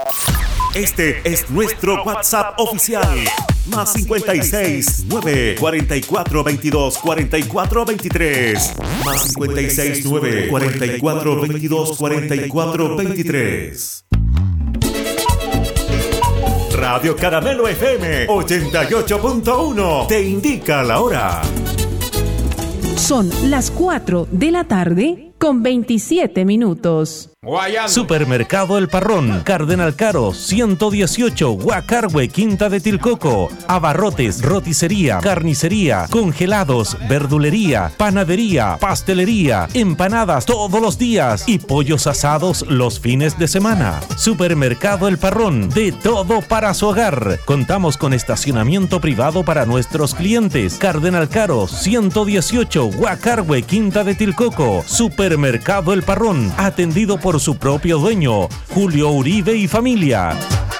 Este es nuestro WhatsApp oficial. Más 56 9 44 22 44 23. Más 56 9 44 22 44 23. Radio Caramelo FM 88.1 te indica la hora. Son las 4 de la tarde con 27 minutos. Supermercado El Parrón, Cardenal Caro, 118, Huacarhue, Quinta de Tilcoco. Abarrotes, roticería, carnicería, congelados, verdulería, panadería, pastelería, empanadas todos los días y pollos asados los fines de semana. Supermercado El Parrón, de todo para su hogar. Contamos con estacionamiento privado para nuestros clientes. Cardenal Caro, 118, Huacarhue, Quinta de Tilcoco. Supermercado El Parrón, atendido por su propio dueño, Julio Uribe y familia.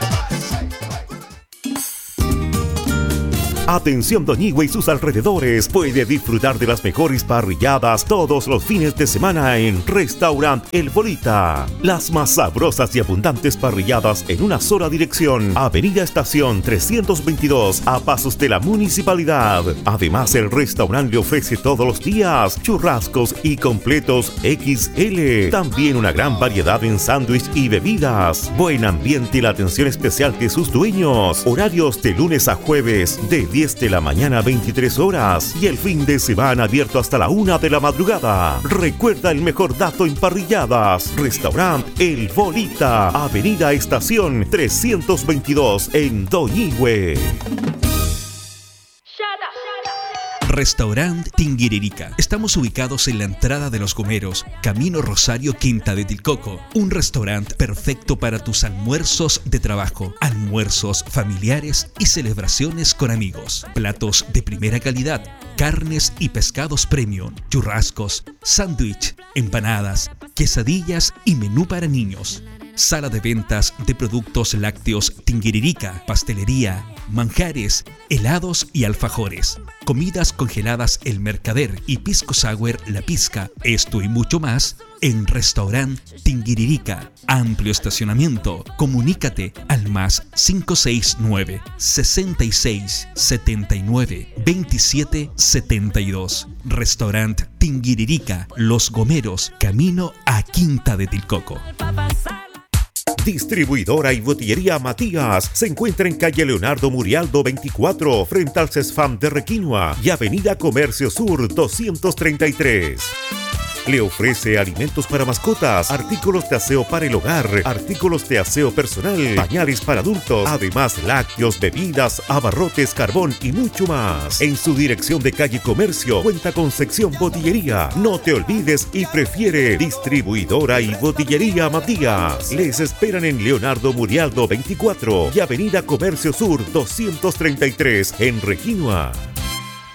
Atención Doñihue y sus alrededores, puede disfrutar de las mejores parrilladas todos los fines de semana en Restaurant El Bolita. Las más sabrosas y abundantes parrilladas en una sola dirección. Avenida Estación 322, a pasos de la municipalidad. Además, el restaurante le ofrece todos los días churrascos y completos XL. También una gran variedad en sándwich y bebidas. Buen ambiente y la atención especial de sus dueños. Horarios de lunes a jueves de 10 de la mañana a 23 horas y el fin de semana abierto hasta la 1 de la madrugada. Recuerda el mejor dato en parrilladas. Restaurant El Bolita, Avenida Estación 322 en Doñihue. Restaurant Tinguiririca. Estamos ubicados en la entrada de Los Gomeros, Camino Rosario, Quinta de Tilcoco. Un restaurante perfecto para tus almuerzos de trabajo, almuerzos familiares y celebraciones con amigos. Platos de primera calidad, carnes y pescados premium, churrascos, sándwich, empanadas, quesadillas y menú para niños. Sala de ventas de productos lácteos Tinguiririca, pastelería, manjares, helados y alfajores. Comidas congeladas El Mercader y Pisco Sour La Pizca. Esto y mucho más en Restaurant Tinguiririca. Amplio estacionamiento. Comunícate al más 569 66 79 27 72. Restaurant Tinguiririca, Los Gomeros, camino a Quinta de Tilcoco. Distribuidora y botillería Matías se encuentra en calle Leonardo Murialdo 24, frente al CESFAM de Requinoa y avenida Comercio Sur 233. Le ofrece alimentos para mascotas, artículos de aseo para el hogar, artículos de aseo personal, pañales para adultos, además lácteos, bebidas, abarrotes, carbón y mucho más. En su dirección de calle Comercio cuenta con sección botillería. No te olvides y prefiere Distribuidora y Botillería Matías. Les esperan en Leonardo Murialdo 24 y avenida Comercio Sur 233 en Requinoa.